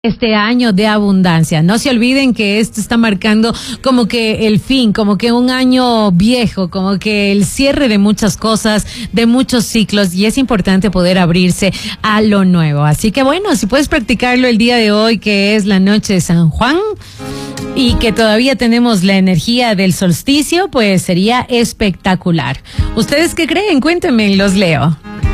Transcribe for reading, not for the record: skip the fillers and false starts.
Este año de abundancia. No se olviden que esto está marcando como que el fin, como que un año viejo, como que el cierre de muchas cosas, de muchos ciclos, y es importante poder abrirse a lo nuevo. Así que bueno, si puedes practicarlo el día de hoy, que es la noche de San Juan, y que todavía tenemos la energía del solsticio, pues sería espectacular. ¿Ustedes qué creen? Cuéntenme, los leo.